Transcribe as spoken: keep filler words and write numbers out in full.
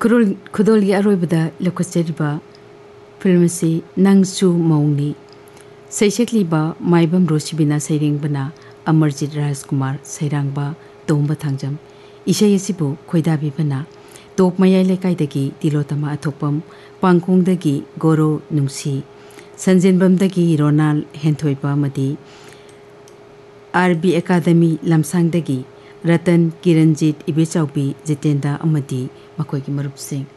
खुदोली अरोबदा लखचरिबा film से नंगसु मौनी सैसक्लीबा माइबम रोशिबिना सैरेंबना अमरजीत राजकुमार सैरांबा तोंबा थांजम इशै असिबु खोइदाबिबना top मयाई लेकाइदगी Tilottama अथोपम पांगकोंदगी गोरो नुंसी संजिनबमदगी रोनाल हेंथोइबा मदी आरबी एकाडेमी लमसांगदगी रतन किरणजीत इबेचाउबी जितेंदा अमदी मखोइगी मरुप सिंह